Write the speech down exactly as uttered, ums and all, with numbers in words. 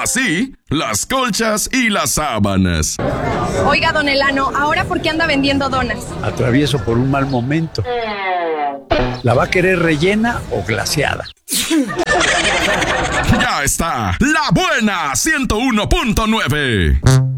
Así, las colchas y las sábanas. Oiga, don Elano, ¿ahora por qué anda vendiendo donas? Atravieso por un mal momento. ¿La va a querer rellena o glaseada? Ya está, La Buena ciento uno punto nueve.